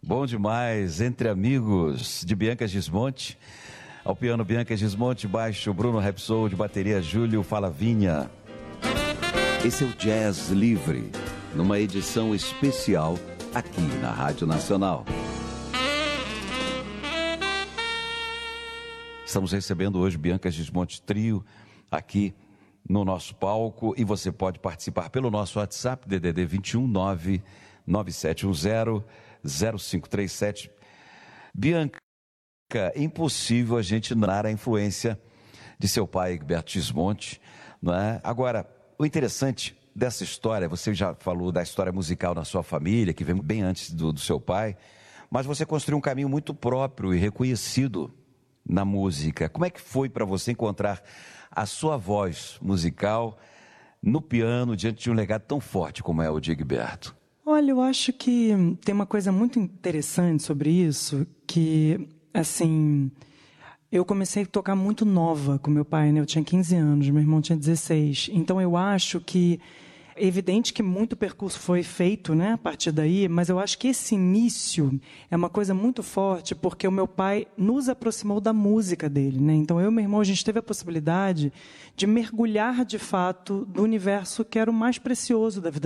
Bom demais, Entre Amigos, de Bianca Gismonti. Ao piano, Bianca Gismonti, baixo, Bruno Repsold, bateria, Júlio Falavinha. Esse é o Jazz Livre, numa edição especial aqui na Rádio Nacional. Estamos recebendo hoje Bianca Gismonti Trio aqui no nosso palco e você pode participar pelo nosso WhatsApp, DDD 21 99710 0537. Bianca, é impossível a gente ignorar a influência de seu pai, Egberto Gismonti, não é? Agora, o interessante dessa história, você já falou da história musical na sua família, que vem bem antes do seu pai, mas você construiu um caminho muito próprio e reconhecido na música. Como é que foi para você encontrar a sua voz musical no piano diante de um legado tão forte como é o de Egberto? Olha, eu acho que tem uma coisa muito interessante sobre isso, que, assim, eu comecei a tocar muito nova com meu pai, né? Eu tinha 15 anos, meu irmão tinha 16. Então, eu acho que é evidente que muito percurso foi feito, né, a partir daí, mas eu acho que esse início é uma coisa muito forte, porque o meu pai nos aproximou da música dele, né? Então, eu e meu irmão, a gente teve a possibilidade de mergulhar, de fato, no universo que era o mais precioso da vida